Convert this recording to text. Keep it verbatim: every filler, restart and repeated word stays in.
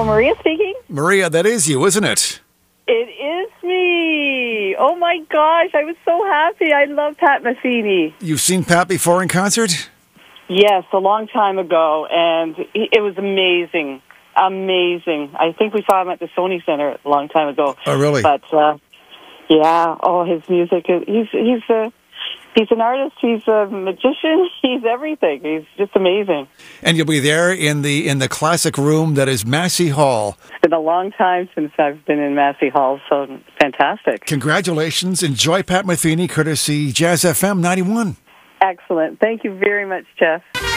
Maria speaking. Maria, that is you, isn't it? It is me. Oh, my gosh. I was so happy. I love Pat Metheny. You've seen Pat before in concert? Yes, a long time ago, and he, it was amazing. Amazing. I think we saw him at the Sony Center a long time ago. Oh, really? But, uh, yeah, oh, his music, is, he's, he's, uh, he's an artist, he's a magician, he's everything. He's just amazing. And you'll be there in the in the classic room that is Massey Hall. It's been a long time since I've been in Massey Hall, so fantastic. Congratulations. Enjoy Pat Metheny, courtesy Jazz F M ninety-one. Excellent. Thank you very much, Jeff.